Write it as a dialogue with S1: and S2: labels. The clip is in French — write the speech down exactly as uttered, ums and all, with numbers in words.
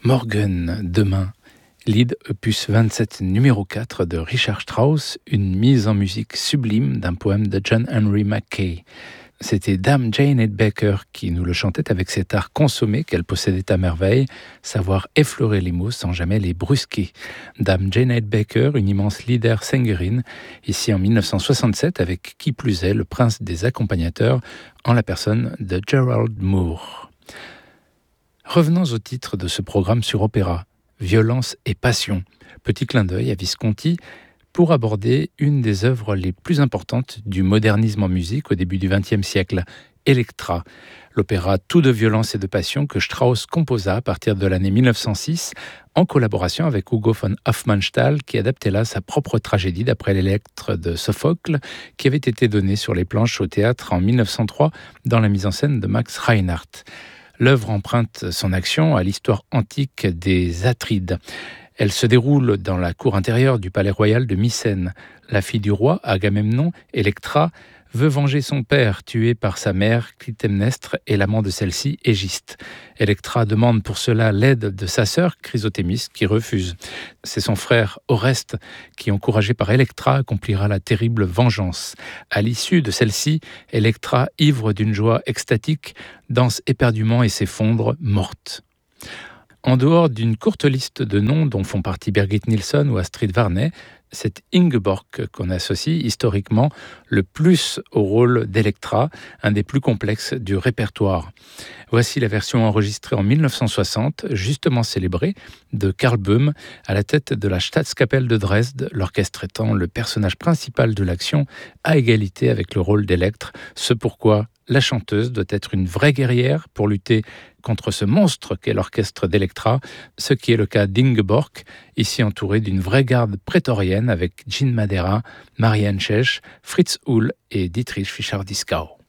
S1: Morgen, demain, Lied opus vingt-sept numéro quatre de Richard Strauss, une mise en musique sublime d'un poème de John Henry Mackay. C'était Dame Jane Baker qui nous le chantait avec cet art consommé qu'elle possédait à merveille, savoir effleurer les mots sans jamais les brusquer. Dame Jane Baker, une immense leader sängerin, ici en dix-neuf cent soixante-sept avec qui plus est le prince des accompagnateurs en la personne de Gerald Moore. Revenons au titre de ce programme sur opéra, Violence et passion. Petit clin d'œil à Visconti pour aborder une des œuvres les plus importantes du modernisme en musique au début du vingtième siècle, Elektra, l'opéra tout de violence et de passion que Strauss composa à partir de l'année dix-neuf cent six en collaboration avec Hugo von Hofmannsthal qui adaptait là sa propre tragédie d'après l'Électre de Sophocle qui avait été donnée sur les planches au théâtre en dix-neuf cent trois dans la mise en scène de Max Reinhardt. L'œuvre emprunte son action à l'histoire antique des Atrides. Elle se déroule dans la cour intérieure du palais royal de Mycène. La fille du roi, Agamemnon, Électra, veut venger son père, tué par sa mère, Clytemnestre, et l'amant de celle-ci, Égiste. Électra demande pour cela l'aide de sa sœur, Chrysothémis, qui refuse. C'est son frère, Oreste, qui, encouragé par Électra, accomplira la terrible vengeance. À l'issue de celle-ci, Électra, ivre d'une joie extatique, danse éperdument et s'effondre, morte. En dehors d'une courte liste de noms dont font partie Birgit Nilsson ou Astrid Varney, c'est Ingeborg qu'on associe historiquement le plus au rôle d'Électra, un des plus complexes du répertoire. Voici la version enregistrée en dix-neuf cent soixante, justement célébrée, de Karl Böhm à la tête de la Staatskapelle de Dresde, l'orchestre étant le personnage principal de l'action à égalité avec le rôle d'Électre, ce pourquoi la chanteuse doit être une vraie guerrière pour lutter contre ce monstre qu'est l'orchestre d'Électra, ce qui est le cas d'Ingeborg, ici entourée d'une vraie garde prétorienne avec Jean Madera, Marianne Chech, Fritz Uhl et Dietrich Fischer-Dieskau.